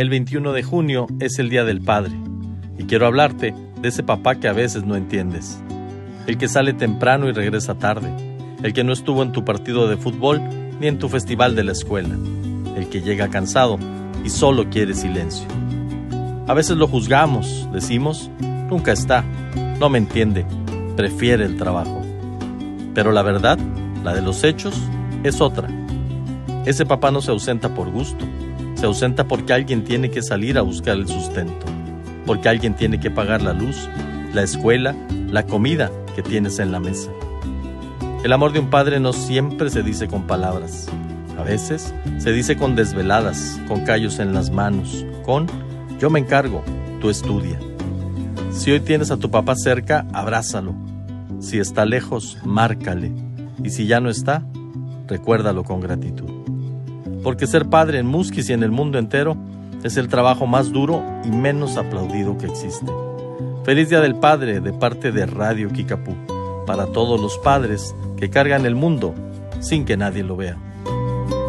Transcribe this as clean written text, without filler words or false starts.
El 21 de junio es el Día del Padre y quiero hablarte de ese papá que a veces no entiendes. El que sale temprano y regresa tarde. El que no estuvo en tu partido de fútbol ni en tu festival de la escuela. El que llega cansado y solo quiere silencio. A veces lo juzgamos, decimos, nunca está, no me entiende, prefiere el trabajo. Pero la verdad, la de los hechos, es otra. Ese papá no se ausenta por gusto, se ausenta porque alguien tiene que salir a buscar el sustento, porque alguien tiene que pagar la luz, la escuela, la comida que tienes en la mesa. El amor de un padre no siempre se dice con palabras. A veces se dice con desveladas, con callos en las manos, con yo me encargo, tú estudia. Si hoy tienes a tu papá cerca, abrázalo. Si está lejos, márcale. Y si ya no está, recuérdalo con gratitud. Porque ser padre en Musquis y en el mundo entero es el trabajo más duro y menos aplaudido que existe. Feliz Día del Padre de parte de Radio Kickapoo, para todos los padres que cargan el mundo sin que nadie lo vea.